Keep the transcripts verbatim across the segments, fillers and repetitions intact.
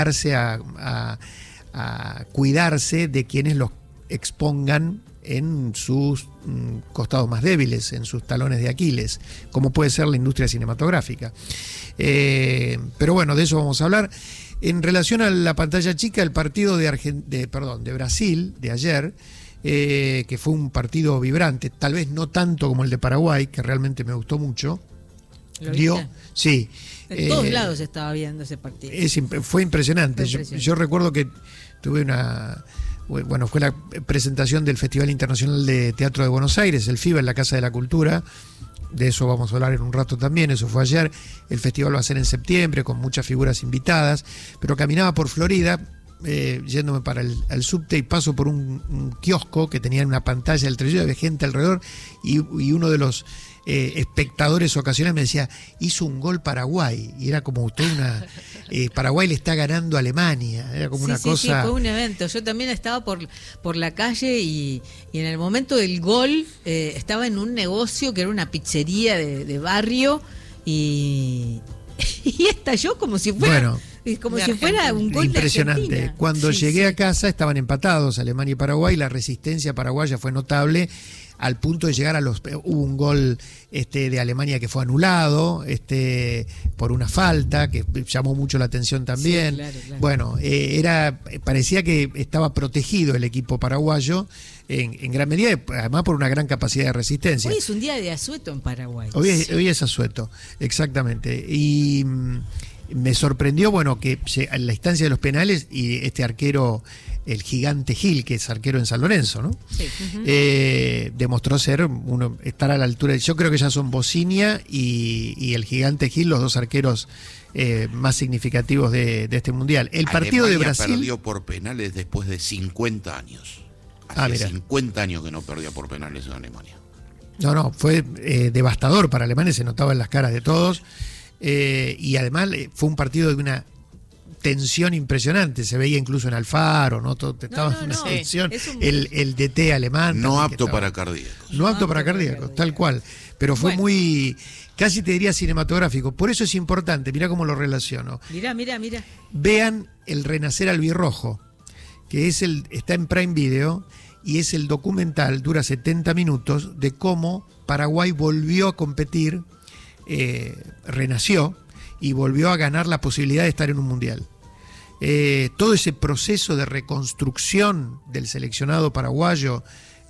A, a, a cuidarse de quienes los expongan en sus mm, costados más débiles, en sus talones de Aquiles, como puede ser la industria cinematográfica. Eh, pero bueno, de eso vamos a hablar. En relación a la pantalla chica, el partido de, Argent- de, perdón, de Brasil de ayer, eh, que fue un partido vibrante, tal vez no tanto como el de Paraguay, que realmente me gustó mucho. ¿Lo dio, viste? sí. En todos eh, lados estaba viendo ese partido. Es, fue impresionante. Fue impresionante. Yo, yo recuerdo que tuve una... Bueno, fue la presentación del Festival Internacional de Teatro de Buenos Aires, el FIBA, en la Casa de la Cultura. De eso vamos a hablar en un rato también, eso fue ayer. El festival va a ser en septiembre, con muchas figuras invitadas. Pero caminaba por Florida, eh, yéndome para el, el subte, y paso por un, un kiosco que tenía una pantalla del televisor, había gente alrededor, y, y uno de los eh, espectadores ocasionales me decía, hizo un gol Paraguay, y era como toda una... Eh, Paraguay le está ganando a Alemania, era como sí, una sí, cosa... Sí, fue un evento. Yo también estaba por, por la calle y, y en el momento del gol eh, estaba en un negocio que era una pizzería de, de barrio y, y estalló como si fuera... Bueno, como si fuera un gol impresionante. de Argentina. Cuando sí, llegué sí. a casa estaban empatados Alemania y Paraguay, la resistencia paraguaya fue notable al punto de llegar a los... Hubo un gol este, de Alemania que fue anulado este, por una falta, que llamó mucho la atención también. Sí, claro, claro. Bueno, eh, era parecía que estaba protegido el equipo paraguayo en, en gran medida, además por una gran capacidad de resistencia. Hoy es un día de asueto en Paraguay. Hoy es, sí. hoy es asueto, exactamente. Y... me sorprendió, bueno, que en la instancia de los penales y este arquero, el gigante Gil, que es arquero en San Lorenzo, ¿no? Sí. Uh-huh. Eh, demostró ser uno, estar a la altura. Yo creo que ya son Bocinia y, y el gigante Gil, los dos arqueros eh, más significativos de, de este mundial. El partido Alemania de Brasil perdió por penales después de cincuenta años. Ah, Hace mira. cincuenta años que no perdía por penales en Alemania. No, no, fue eh, devastador para Alemania, se notaba en las caras de todos. Eh, y además eh, fue un partido de una tensión impresionante, se veía incluso en Alfaro, ¿no? Todo, estaba no, en una no, tensión, es un- el, el D T alemán. No también, apto que para estaba- cardíacos. No apto para cardíacos, tal cual. Pero fue Bueno. muy, casi te diría cinematográfico. Por eso es importante, mirá cómo lo relaciono. Mirá, mirá, mirá. Vean El Renacer Albirrojo, que es el, está en Prime Video, y es el documental, dura setenta minutos, de cómo Paraguay volvió a competir, eh, renació y volvió a ganar la posibilidad de estar en un mundial. Eh, todo ese proceso de reconstrucción del seleccionado paraguayo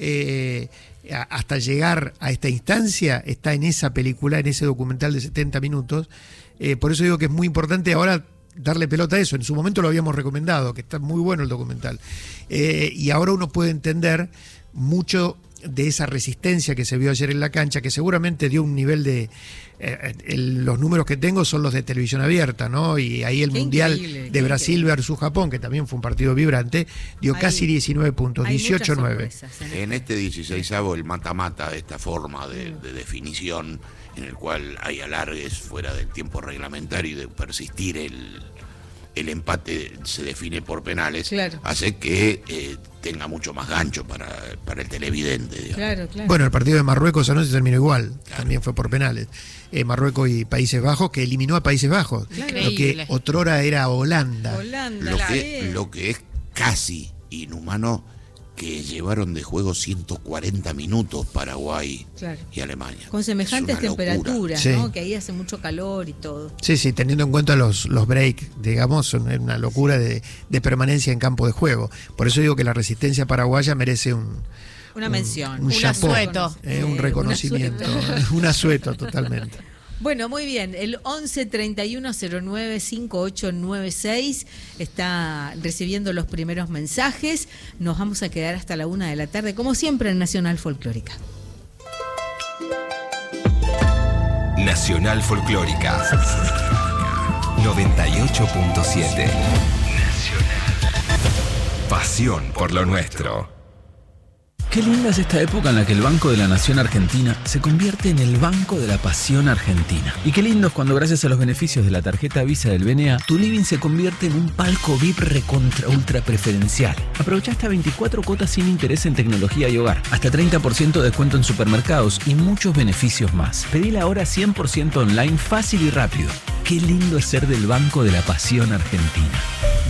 eh, a, hasta llegar a esta instancia está en esa película, en ese documental de setenta minutos. Eh, por eso digo que es muy importante ahora darle pelota a eso. En su momento lo habíamos recomendado, que está muy bueno el documental. Eh, y ahora uno puede entender mucho de esa resistencia que se vio ayer en la cancha, que seguramente dio un nivel de... Eh, el, los números que tengo son los de televisión abierta, ¿no? Y ahí el Qué Mundial increíble, de qué Brasil increíble. versus Japón, que también fue un partido vibrante, dio Hay- casi diecinueve puntos, Hay dieciocho muchas nueve. sorpresas en En este- este dieciseisavo, el mata-mata de esta forma de, de definición, en el cual hay alargues fuera del tiempo reglamentario y de persistir el, el empate se define por penales, Claro. hace que eh, tenga mucho más gancho para, para el televidente, digamos. Claro, claro. Bueno, el partido de Marruecos anoche terminó igual, también fue por penales. Eh, Marruecos y Países Bajos, que eliminó a Países Bajos, Claro. lo que Increíble. otrora era Holanda. Holanda, Lo la que, B. lo que es casi inhumano, que llevaron de juego ciento cuarenta minutos Paraguay Claro. y Alemania. Con semejantes Es una locura. temperaturas, Sí. ¿no? Que ahí hace mucho calor y todo. Sí, sí, teniendo en cuenta los, los breaks, digamos, son una locura de, de permanencia en campo de juego. Por eso digo que la resistencia paraguaya merece un, Una un- mención. un Un chapeau, asueto. eh, un Eh, reconocimiento, un asueto. un asueto totalmente. Bueno, muy bien. El once treinta y uno cero nueve cincuenta y ocho noventa y seis está recibiendo los primeros mensajes. Nos vamos a quedar hasta la una de la tarde, como siempre en Nacional Folclórica. Nacional Folclórica noventa y ocho punto siete. Pasión por lo nuestro. Qué linda es esta época en la que el Banco de la Nación Argentina se convierte en el Banco de la Pasión Argentina. Y qué lindo es cuando, gracias a los beneficios de la tarjeta Visa del B N A, tu living se convierte en un palco V I P recontra ultra preferencial. Aprovecha hasta veinticuatro cuotas sin interés en tecnología y hogar, hasta treinta por ciento de descuento en supermercados y muchos beneficios más. Pedila ahora cien por ciento online, fácil y rápido. Qué lindo es ser del Banco de la Pasión Argentina.